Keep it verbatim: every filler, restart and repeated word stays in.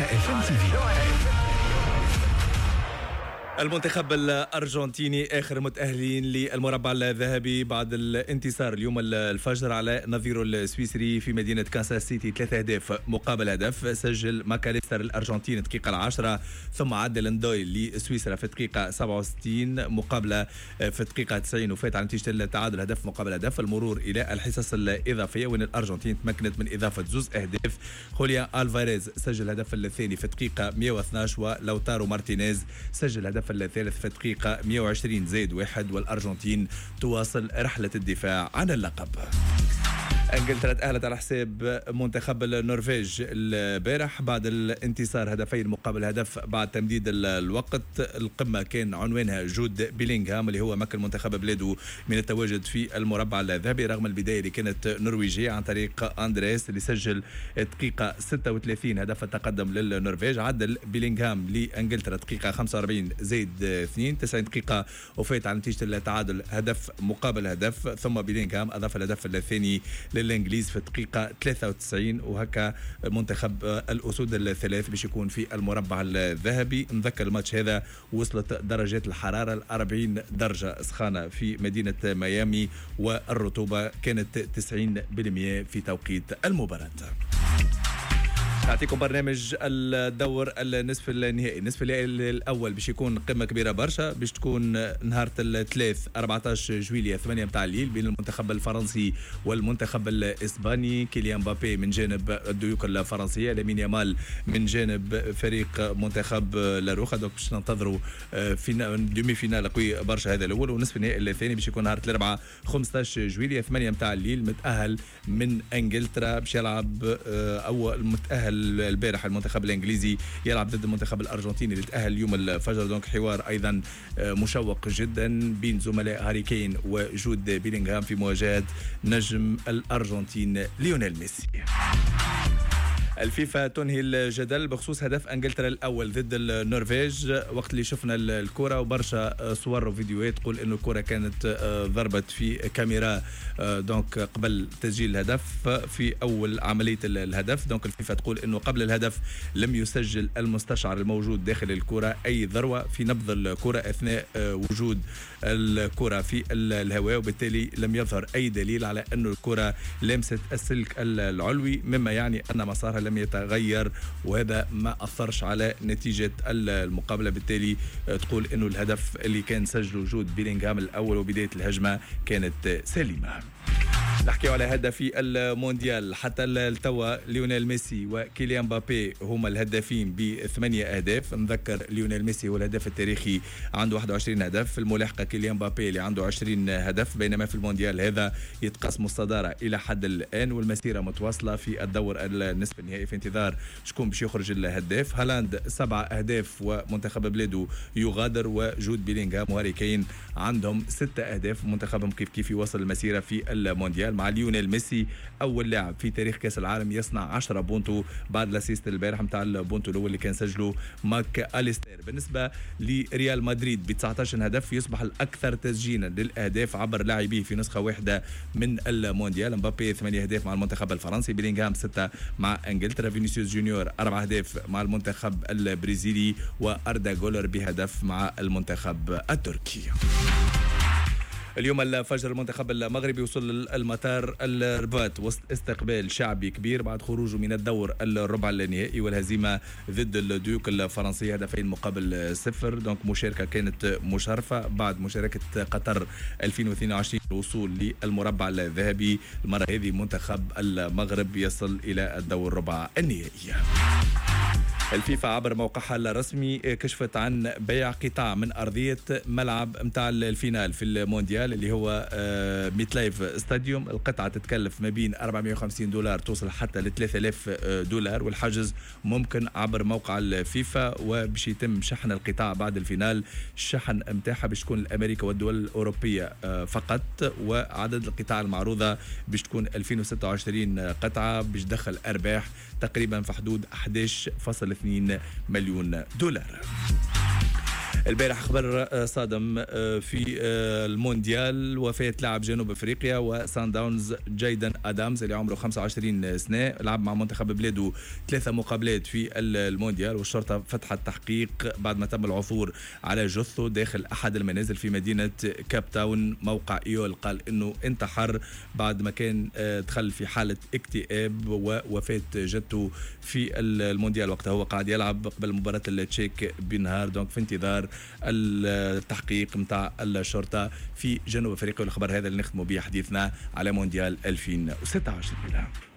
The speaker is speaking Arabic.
اف ام تي في. المنتخب الأرجنتيني آخر متأهلين للمربع الذهبي بعد الانتصار اليوم الفجر على نظيره السويسري في مدينة كانساس سيتي. ثلاثة أهداف مقابل هدف. سجل ماكاليستر الأرجنتيني الدقيقة العاشرة، ثم عدل اندوي لسويسرا في الدقيقة سبعة وستين مقابلة في الدقيقة تسعين، وفات على نتيجة التعادل هدف مقابل هدف. المرور إلى الحصص الإضافية وين الأرجنتين تمكنت من إضافة زوز أهداف. خوليان ألفاريز سجل الهدف الثاني في الدقيقة مئة واثني عشر، ولوتارو مارتينيز سجل الهدف الثالث في الدقيقة مئة وعشرين زائد واحد، والأرجنتين تواصل رحلة الدفاع عن اللقب. انجلترا تأهلت على حساب منتخب النرويج البارح بعد الانتصار هدفين مقابل هدف بعد تمديد الوقت. القمة كان عنوانها جود بيلينغهام اللي هو مكن منتخب بلاده من التواجد في المربع الذهبي رغم البداية اللي كانت نرويجية عن طريق أندريس اللي سجل الدقيقة ستة وثلاثين هدف التقدم للنرويج. عدل بيلينغهام لانجلترا دقيقة خمسة وأربعين زائد اثنين، تسعين دقيقة وفات على نتيجة التعادل هدف مقابل هدف. ثم بيلينغهام أضاف الهدف الثاني للإنجليز في الدقيقة ثلاثة وتسعين، وهكا منتخب الأسود الثلاث باش يكون في المربع الذهبي. نذكر الماتش هذا وصلت درجات الحرارة أربعين درجة سخانة في مدينة ميامي، والرطوبة كانت تسعين بالمئة في توقيت المباراة. نعطيكم برنامج الدور النصف النهائي. النصف النهائي الاول باش يكون قمه كبيره برشا، باش تكون نهار الثلاث أربعة عشر جويلية ثمانية متاع الليل بين المنتخب الفرنسي والمنتخب الاسباني. كيليان مبابي من جانب الديوك الفرنسيه، لامين يامال من جانب فريق منتخب لاروخا. دوك باش ننتظروا في دومي فينال قوي برشا هذا الاول. ونصف النهائي الثاني باش يكون نهار الاربعاء خمسة عشر جويلية ثمانية متاع الليل. متاهل من انجلترا باش يلعب او المتاهل البارح المنتخب الانجليزي يلعب ضد المنتخب الارجنتيني اللي تاهل اليوم الفجر. دونك حوار ايضا مشوق جدا بين زملاء هاري كين وجود بيلينغهام في مواجهه نجم الارجنتين ليونيل ميسي. الفيفا تنهي الجدل بخصوص هدف انجلترا الاول ضد النرويج وقت اللي شفنا الكره وبرشا صور وفيديوهات تقول انه الكره كانت ضربت في كاميرا دونك قبل تسجيل الهدف في اول عمليه الهدف. دونك الفيفا تقول انه قبل الهدف لم يسجل المستشعر الموجود داخل الكره اي ذروه في نبض الكره اثناء وجود الكره في الهواء، وبالتالي لم يظهر اي دليل على انه الكره لمست السلك العلوي، مما يعني ان مسارها لم يتغير، وهذا ما أثرش على نتيجة المقابلة. بالتالي تقول إنه الهدف اللي كان سجله جود بيلينغهام الأول وبداية الهجمة كانت سليمة. نحكي على هدفي المونديال حتى التوا ليونيل ميسي وكيليان مبابي هما الهدافين بثمانية أهداف. نذكر ليونيل ميسي هو الهداف التاريخي عنده واحد وعشرين هدف، في الملاحقة كيليان مبابي اللي عنده عشرين هدف، بينما في المونديال هذا يتقاسموا الصدارة إلى حد الآن والمسيرة متواصلة في الدور النصف النهائي في انتظار شكون باش يخرج الهداف. هالاند سبعة أهداف ومنتخب بلاده يغادر، وجود بيلينغهام وهاري كين عندهم ستة أهداف. منتخبهم كيف كيف يواصل المسيرة في المونديال مع ليونيل ميسي أول لاعب في تاريخ كأس العالم يصنع عشرة بونتو بعد لاسيست البارح نتاع البونتو الأول اللي كان سجله ماك أليستير. بالنسبة لريال مدريد ب تسعة عشر هدف يصبح الأكثر تسجيلا للأهداف عبر لاعبيه في نسخة واحدة من المونديال. مبابي ثمانية أهداف مع المنتخب الفرنسي، بيلينغهام ستة مع انجلترا، فينيسيوس جونيور أربع أهداف مع المنتخب البرازيلي، وأردا جولر بهدف مع المنتخب التركي. اليوم الفجر المنتخب المغربي وصل المطار الرباط وسط استقبال شعبي كبير بعد خروجه من الدور الربع النهائي والهزيمة ضد الديوك الفرنسية هدفين مقابل صفر. دونك مشاركة كانت مشرفة بعد مشاركة قطر ألفين واثنين وعشرين الوصول للمربع الذهبي. المرة هذه منتخب المغرب يصل إلى الدور الربع النهائي. الفيفا عبر موقعها الرسمي كشفت عن بيع قطاع من أرضية ملعب متاع الفينال في المونديال اللي هو ميتلايف ستاديوم. القطعة تتكلف ما بين أربعمئة وخمسين دولار توصل حتى ل ثلاثة آلاف دولار، والحجز ممكن عبر موقع الفيفا، وباش يتم شحن القطاع بعد الفينال. الشحن متاعها باش تكون الأمريكا والدول الأوروبية فقط، وعدد القطاع المعروضة باش تكون ألفين وستة وعشرين قطعة باش تدخل أرباح تقريبا في حدود أحد عشر فاصلة اثنين مليون دولار. البارح خبر صادم في المونديال، وفاة لاعب جنوب افريقيا وسان داونز جايدن ادامز اللي عمره خمسة وعشرين سنه، لعب مع منتخب بلاده ثلاثه مقابلات في المونديال، والشرطه فتحت تحقيق بعد ما تم العثور على جثه داخل احد المنازل في مدينه كاب تاون. موقع ايول قال انه انتحر بعد ما كان دخل في حاله اكتئاب ووفاه جدته في المونديال وقتها هو قاعد يلعب قبل مباراه التشيك بنهار. دونك في انتظار التحقيق متاع الشرطه في جنوب افريقيا. والخبر هذا اللي نختموا به حديثنا على مونديال ألفين وستة وعشرين.